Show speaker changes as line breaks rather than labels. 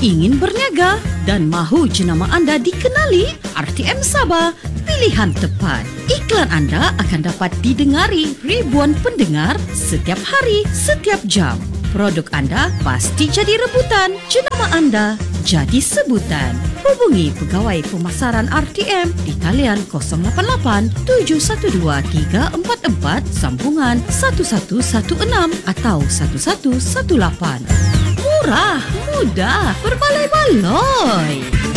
Ingin berniaga dan mahu jenama anda dikenali? RTM Sabah, pilihan tepat. Iklan anda akan dapat didengari ribuan pendengar setiap hari, setiap jam. Produk anda pasti jadi rebutan. Jenama anda jadi sebutan. Hubungi Pegawai Pemasaran RTM di talian 088 712 344 sambungan 1116 atau 1118. Murah, mudah, berbaloi-baloi.